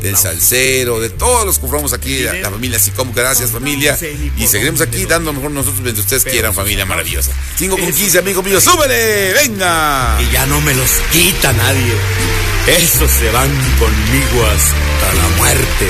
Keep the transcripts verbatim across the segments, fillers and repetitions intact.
del salsero, de todos los que compramos aquí, la, la familia Sicom. Gracias, familia. Y seguiremos aquí dando mejor nosotros mientras ustedes quieran, familia maravillosa. cinco con quince, amigo mío, súbele, venga. Y ya no me los quita nadie. Esos se van conmigo hasta la muerte.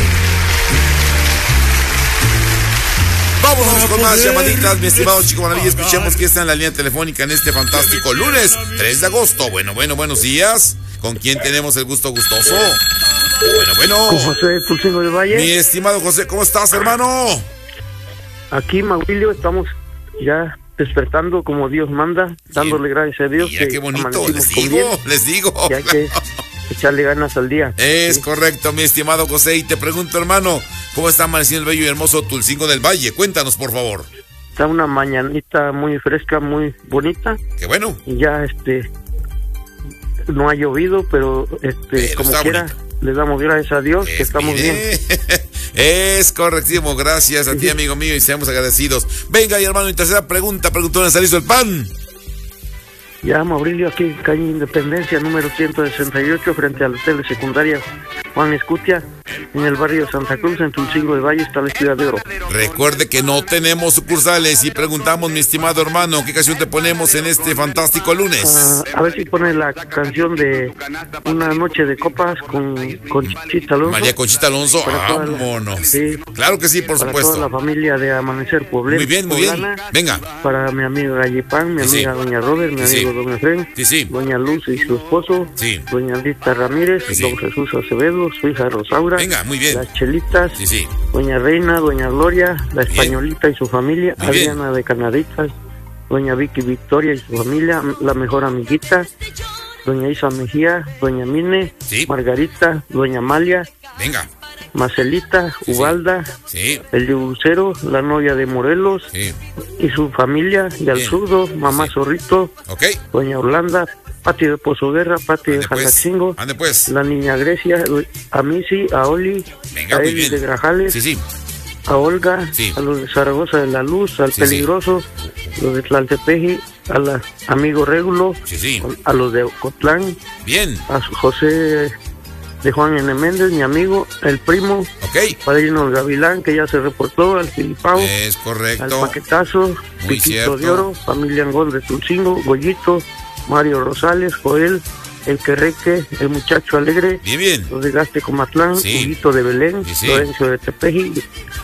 Vámonos con más llamaditas, mi estimado Chico Maravilla. Escuchemos que está en la línea telefónica en este fantástico lunes tres de agosto. Bueno, bueno, buenos días. ¿Con quién tenemos el gusto gustoso? Bueno, bueno. Con José Tulcingo del Valle. Mi estimado José, ¿cómo estás, hermano? Aquí, Maurilio, estamos ya despertando como Dios manda, dándole gracias a Dios. Mira qué bonito, les digo, les digo. Y hay que echarle ganas al día. Es sí. correcto, mi estimado José. Y te pregunto, hermano, ¿cómo está amaneciendo el bello y hermoso Tulcingo del Valle? Cuéntanos, por favor. Está una mañanita muy fresca, muy bonita. Qué bueno. Y ya, este, no ha llovido, pero, este, pero como quiera, bonito. Le damos gracias a Dios es, que estamos mire. bien. Es correctísimo, gracias a ti, amigo mío, y seamos agradecidos. Venga, y hermano, y tercera pregunta, preguntó, ¿está listo el pan? Ya, Maurilio, aquí en calle Independencia, número ciento sesenta y ocho, frente a la telesecundaria Juan Escutia, en el barrio Santa Cruz, en Tulcingo del Valle, está la Ciudad de Oro. Recuerde que no tenemos sucursales y preguntamos, mi estimado hermano, ¿qué canción te ponemos en este fantástico lunes? Uh, a ver si pone la canción de Una Noche de Copas con Conchita Alonso. María Conchita Alonso, vámonos. La, sí, claro que sí, por para supuesto. Para toda la familia de Amanecer Puebla. Muy bien, muy bien. Venga. Para mi amigo Gallipán, mi sí, amiga sí. Doña Robert, mi sí, amigo sí. Don Efren, sí, sí. Doña Luz y su esposo, sí. Doña Lita Ramírez, sí, sí. Don Jesús Acevedo, su hija Rosaura. Venga, muy bien. Las Chelitas, sí, sí. Doña Reina, Doña Gloria, la Españolita bien. Y su familia, muy Adriana bien. De Canaditas, Doña Vicky Victoria y su familia, la mejor amiguita, Doña Isa Mejía, Doña Mine, sí. Margarita, Doña Amalia. Venga. Marcelita, sí, Ubalda, sí. el de Bucero, la novia de Morelos, sí. y su familia, de Al Zurdo, Mamá sí. Zorrito, okay. Doña Orlanda, Pati de Pozo Guerra, Pati de Jalachingo, pues. pues. la niña Grecia, a Missy, a Oli, Venga, a Eli de Grajales, sí, sí. a Olga, sí. a los de Zaragoza de la Luz, al sí, Peligroso, sí. los de Tlaltepeji, a la amigo Régulo, sí, sí. a los de Ocotlán, bien. a José de Juan N. Méndez, mi amigo, el primo, okay. Padrino el Gavilán, que ya se reportó, al Filipao, es correcto, al Paquetazo, muy Piquito cierto. de Oro, familia Angol de Tulcingo, Goyito, Mario Rosales, Joel, el Querreque, el Muchacho Alegre, bien, bien. los de Gaste Comatlán, sí. Huguito de Belén, sí, sí. Lorenzo de Tepeji,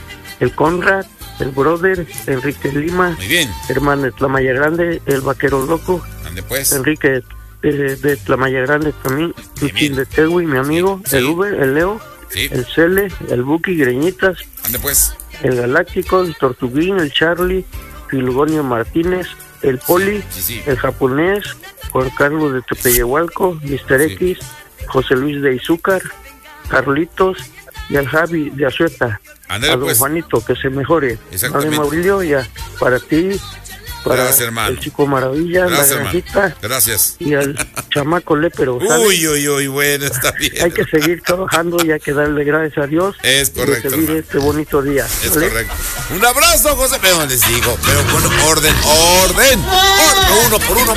el Conrad, el Brother, Enrique Lima, muy bien. Hermano de Tlamaya Grande, el Vaquero Loco, ande pues. Enrique de, de Tlamaya Grande también, Cristín de Tegui, mi amigo, sí. el Uber, el Leo, sí. el Cele, el Buki, Greñitas, ande pues. el Galáctico, el Tortuguín, el Charlie, Filgonio Martínez, el Poli, sí, sí. el Japonés, Juan Carlos de Tepeyehualco, mister sí. X, José Luis de Izúcar, Carlitos y al Javi de Azueta. Andale, a don pues. Juanito, que se mejore. Exactamente. A Maurilio, ya, para ti, para gracias, hermano. el Chico Maravilla, gracias, la granjita. Gracias. Y al chamaco Lépero. Uy, uy, uy, bueno, está bien. Hay que seguir trabajando y hay que darle gracias a Dios. Es correcto. Y seguir hermano. Este bonito día. Es ¿vale? correcto. Un abrazo, José. Pero les digo, pero con orden, orden. Orden, uno por uno.